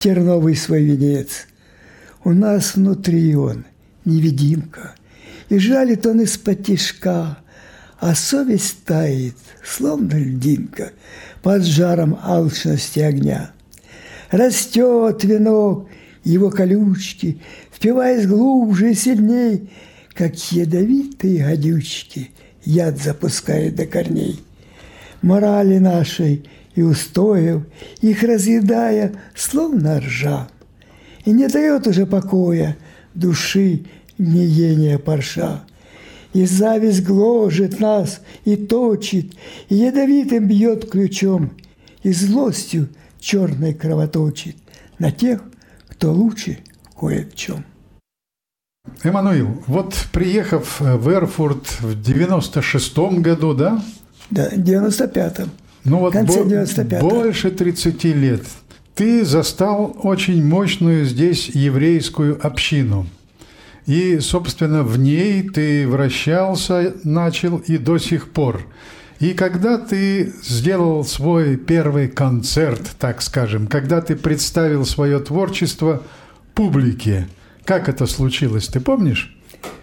терновый свой венец. У нас внутри он невидимка, и жалит он из-под тишка, а совесть тает, словно льдинка, под жаром алчности огня. Растет венок его колючки, впиваясь глубже и сильней, как ядовитые гадючки, яд запускает до корней. Морали нашей и устоев, их разъедая, словно ржа, и не дает уже покоя души гниения парша. И зависть гложет нас и точит, и ядовитым бьет ключом, и злостью черной кровоточит на тех, кто лучше кое в чем. Эммануил, вот приехав в Эрфурт в 96-м году, да? Да, в 95-м. Ну вот в конце 95-го. Больше 30 лет. Ты застал очень мощную здесь еврейскую общину. И, собственно, в ней ты вращался, начал и до сих пор. И когда ты сделал свой первый концерт, так скажем, когда ты представил свое творчество публике, как это случилось, ты помнишь?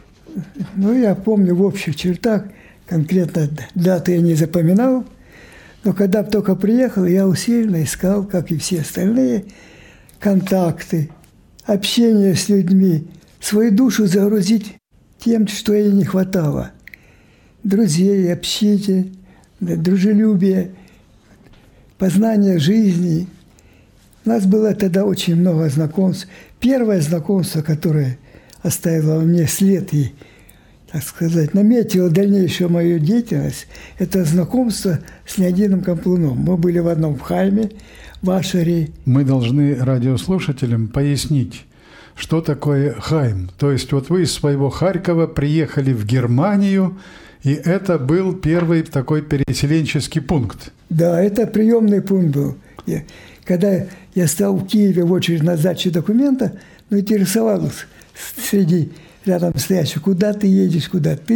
Ну, я помню в общих чертах, конкретно даты я не запоминал, но когда только приехал, я усиленно искал, как и все остальные, контакты, общение с людьми, свою душу загрузить тем, что ей не хватало. Друзей, общения, дружелюбия, познания жизни. У нас было тогда очень много знакомств. Первое знакомство, которое оставило во мне след и, так сказать, наметило дальнейшую мою деятельность, это знакомство с Леонидом Каплуном. Мы были в одном хайме, в Ашере. Мы должны радиослушателям пояснить, что такое хайм. То есть вот вы из своего Харькова приехали в Германию, и это был первый такой переселенческий пункт. Да, это приемный пункт был. Когда я стал в Киеве в очередь на сдачу документа, но интересовался среди рядом стоящих, куда ты едешь,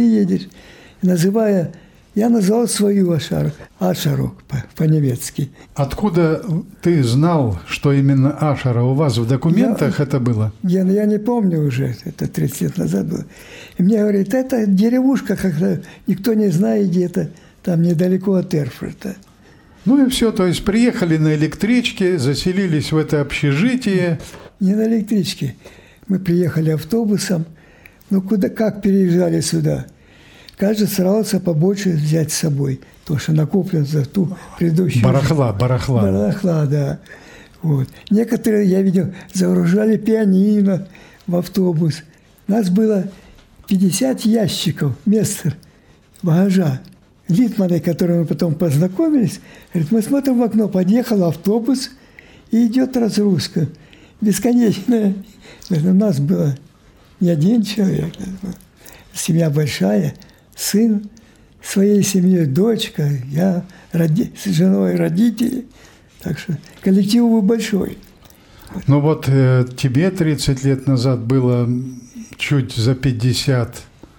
я назвал свою Ашару по-немецки. Откуда ты знал, что именно Ашара? У вас в документах это было? Я не помню уже, это 30 лет назад было. И мне говорят, это деревушка, как-то никто не знает где-то, там недалеко от Эрфурта. Ну и все, то есть приехали на электричке, заселились в это общежитие. Не на электричке. Мы приехали автобусом. Ну, как переезжали сюда? Каждый старался побольше взять с собой, то, что накоплено за ту предыдущую... Барахла, да. Вот. Некоторые, я видел, загружали пианино в автобус. У нас было 50 ящиков мест багажа. Литманы, которые мы потом познакомились, говорит, мы смотрим в окно, подъехал автобус, и идет разгрузка. Бесконечная. У нас было не один человек, семья большая, сын, своей семьей дочка, я с женой, родители. Так что коллектив был большой. Ну вот тебе 30 лет назад было чуть за 50.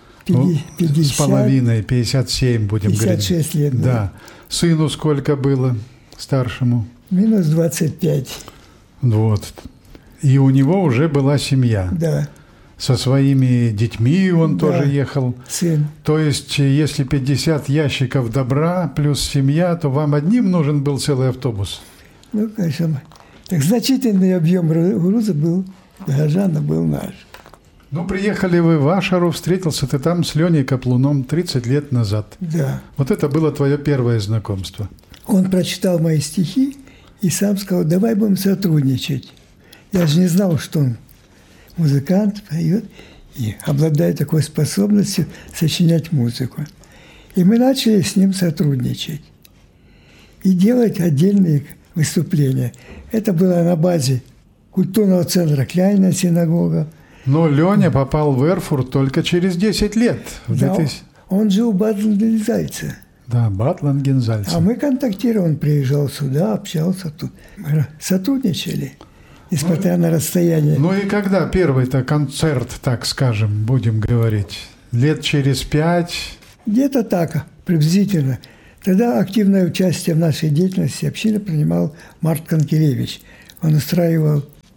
50 с половиной, 57 будем 56 говорить. 56 лет. Да. Сыну сколько было, старшему? Минус 25. Вот. И у него уже была семья. Да. Со своими детьми он тоже ехал. Сын. То есть, если 50 ящиков добра плюс семья, то вам одним нужен был целый автобус? Ну, конечно. Так значительный объем груза был, багажа был наш. Ну, приехали вы в Ашару, встретился ты там с Леней Каплуном 30 лет назад. Да. Вот это было твое первое знакомство. Он прочитал мои стихи и сам сказал, давай будем сотрудничать. Я же не знал, что он музыкант, поет и обладает такой способностью сочинять музыку. И мы начали с ним сотрудничать и делать отдельные выступления. Это было на базе культурного центра «Кляйна» синагога. Но Леня попал в Эрфурт только через 10 лет. Да, он жил в Бад Лангензальце. Да, Бад Лангензальце. А мы контактировали, он приезжал сюда, общался тут. Мы сотрудничали, несмотря на расстояние. Ну и когда первый-то концерт, так скажем, будем говорить? Лет через 5? Где-то так, приблизительно. Тогда активное участие в нашей деятельности общины принимал Марк Конкелевич. Он устраивал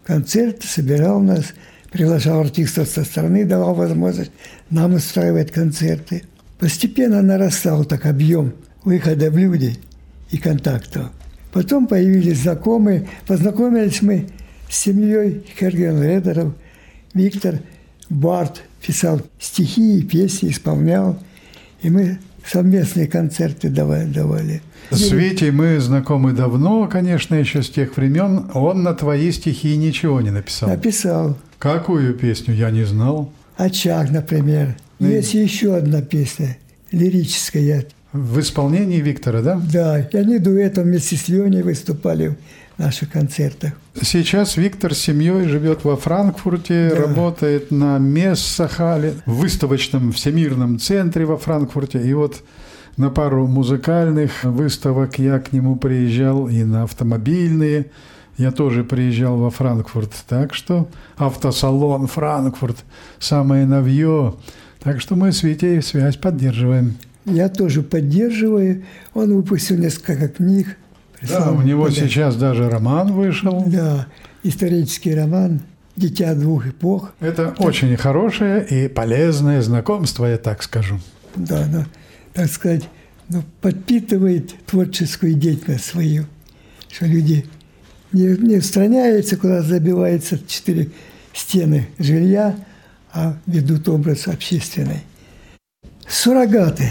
концерты, собирал нас, приглашал артистов со стороны, давал возможность нам устраивать концерты. Постепенно нарастал так объем выхода в люди и контактов. Потом появились знакомые. Познакомились мы с семьей Хергенредеров. Виктор Барт писал стихи и песни, исполнял. И мы совместные концерты давали. С Витей мы знакомы давно, конечно, еще с тех времен. Он на твои стихи ничего не написал. Написал. Какую песню? Я не знал. «Очаг», например. Есть еще одна песня, лирическая. В исполнении Виктора, да? Да, и они дуэтом вместе с Леней выступали в наших концертах. Сейчас Виктор с семьей живет во Франкфурте, Да. работает на Мессахале, в выставочном всемирном центре во Франкфурте. И вот на пару музыкальных выставок я к нему приезжал, и на автомобильные. Я тоже приезжал во Франкфурт. Так что автосалон Франкфурт, самое новье. Так что мы с Витей связь поддерживаем. Я тоже поддерживаю. Он выпустил несколько книг. Да, у него сейчас даже роман вышел. Да, исторический роман «Дитя двух эпох». Это очень хорошее и полезное знакомство, я так скажу. Да, оно, так сказать, подпитывает творческую деятельность свою, что люди не устраняются, куда забиваются 4 стены жилья, а ведут образ общественный. Суррогаты.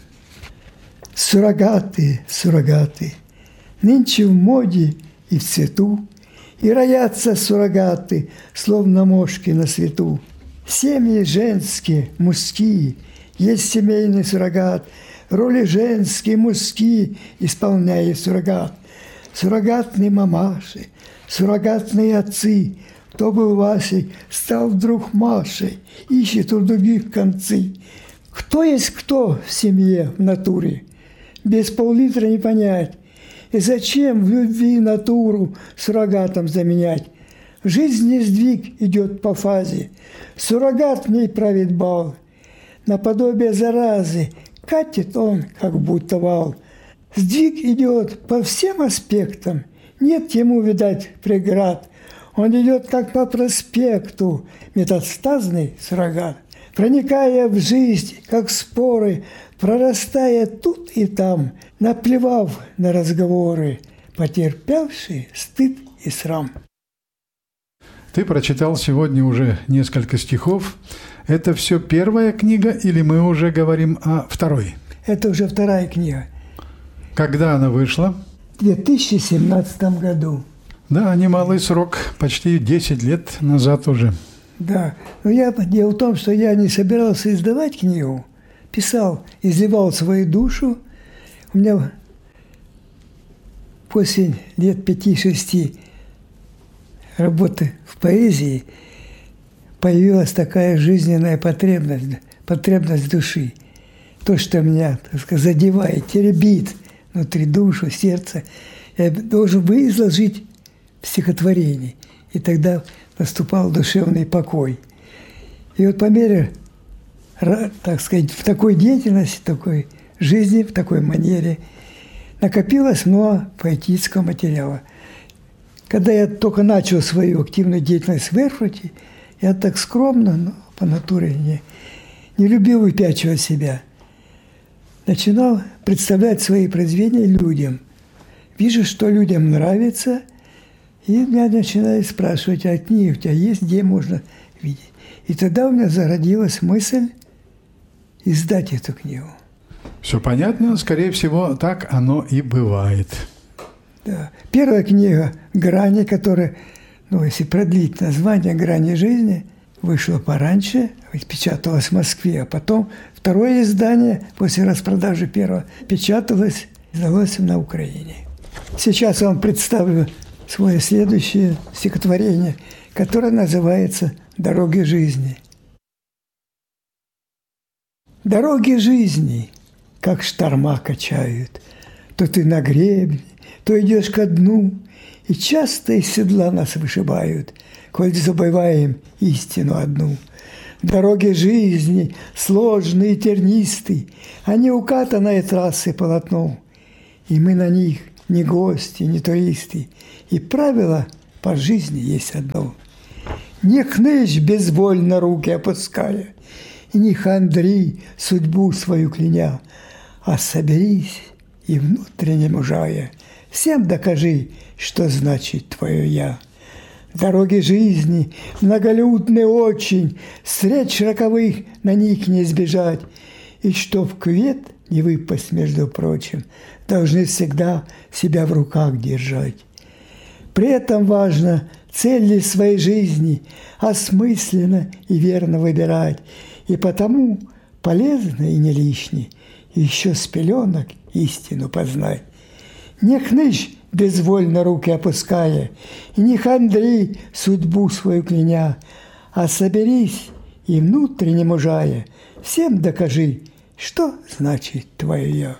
Суррогаты, суррогаты. Нынче в моде и в цвету, и роятся суррогаты, словно мошки на свету. Семьи женские, мужские, есть семейный суррогат, роли женские, мужские исполняет суррогат. Суррогатные мамаши, суррогатные отцы, кто был Васей, стал вдруг Машей, ищет у других концы. Кто есть кто в семье, в натуре? Без пол-литра не понять. И зачем в любви натуру суррогатом заменять? В жизни сдвиг идет по фазе. Суррогат в ней правит бал. Наподобие заразы катит он, как будто вал. Сдвиг идет по всем аспектам. Нет ему, видать, преград. Он идет, как по проспекту, метастазный суррогат. Проникая в жизнь, как споры, прорастая тут и там, наплевав на разговоры, потерпевший стыд и срам. Ты прочитал сегодня уже несколько стихов. Это все первая книга или мы уже говорим о второй? Это уже вторая книга. Когда она вышла? В 2017 году. Да, немалый срок, почти 10 лет назад уже. Да, но дело в том, что я не собирался издавать книгу, писал, изливал свою душу. У меня после лет 5-6 работы в поэзии появилась такая жизненная потребность души. То, что меня, так сказать, задевает, теребит внутри душу, сердце, я должен изложить в стихотворении. И тогда наступал душевный покой. И вот по мере, так сказать, в такой деятельности, в такой жизни, в такой манере накопилось много поэтического материала. Когда я только начал свою активную деятельность в Эрфурте, я так скромно, но по натуре не любил выпячивать себя. Начинал представлять свои произведения людям. Вижу, что людям нравится, и меня начинают спрашивать, а книги у тебя есть, где можно видеть. И тогда у меня зародилась мысль издать эту книгу. Все понятно, скорее всего, так оно и бывает. Да. Первая книга «Грани», которая, если продлить название «Грани жизни», вышла пораньше, печаталась в Москве, а потом второе издание после распродажи первого печаталось, издалось на Украине. Сейчас я вам представлю свое следующее стихотворение, которое называется «Дороги жизни». Дороги жизни, как шторма качают, то ты на гребне, то идешь ко дну, и часто из седла нас вышибают, коль забываем истину одну. Дороги жизни, сложные и тернистые, они укатанные трассы полотно, и мы на них не гости, не туристы, и правила по жизни есть одно. Не хнычь, безвольно руки опуская, и не хандри, судьбу свою кляня, а соберись и внутренне мужая, всем докажи, что значит твое «я». Дороги жизни многолюдны очень, встреч роковых на них не избежать, и что в кювет не выпасть, между прочим, должны всегда себя в руках держать. При этом важно цели своей жизни осмысленно и верно выбирать, и потому полезно и не лишне еще с пеленок истину познать. Не хнычь, безвольно руки опуская, и не хандри, судьбу свою кляня, а соберись и внутренне мужая, всем докажи, что значит твое «я».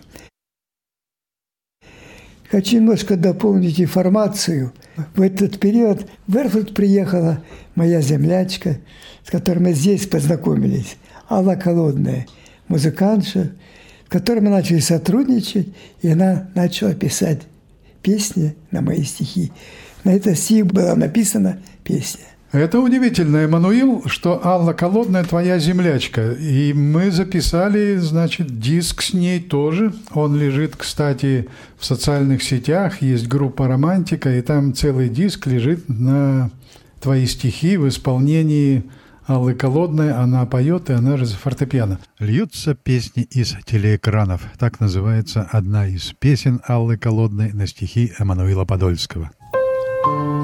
Хочу немножко дополнить информацию. В этот период в Эрфурт приехала моя землячка, с которой мы здесь познакомились, Алла Колодная, музыкантша, с которой мы начали сотрудничать, и она начала писать песни на мои стихи. На этот стих была написана песня. Это удивительно, Эммануил, что Алла Колодная твоя землячка. И мы записали, значит, диск с ней тоже. Он лежит, кстати, в социальных сетях. Есть группа «Романтика», и там целый диск лежит на твои стихи в исполнении Аллы Колодной. Она поет, и она же за фортепиано. «Льются песни из телеэкранов». Так называется одна из песен Аллы Колодной на стихи Эммануила Подольского.